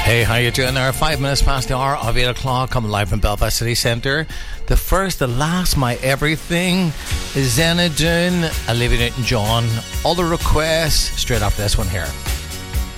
Hey, how you doing there? 5 minutes past the hour of 8 o'clock, coming live from Belfast City Centre. The first, the last, my everything is Xanadu, Olivia Newton-John. All the requests straight after this one here.